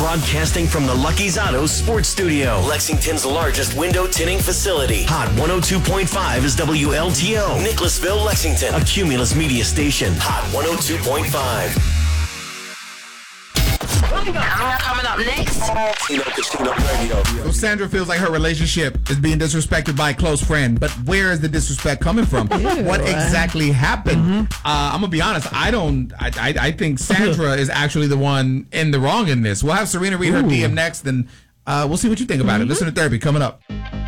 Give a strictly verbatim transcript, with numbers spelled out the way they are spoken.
Broadcasting from the Lucky's Auto Sports Studio, Lexington's largest window tinting facility. Hot one oh two point five is W L T O. Nicholasville, Lexington. A Cumulus Media station. Hot one oh two point five. Coming up, coming up next. So Sandra feels like her relationship is being disrespected by a close friend, but where is the disrespect coming from? Ew. What exactly happened? Mm-hmm. Uh, I'm gonna be honest. I don't. I, I, I think Sandra is actually the one in the wrong in this. We'll have Serena read her Ooh. D M next, and uh, we'll see what you think about Mm-hmm. it. Listen to Therapy coming up.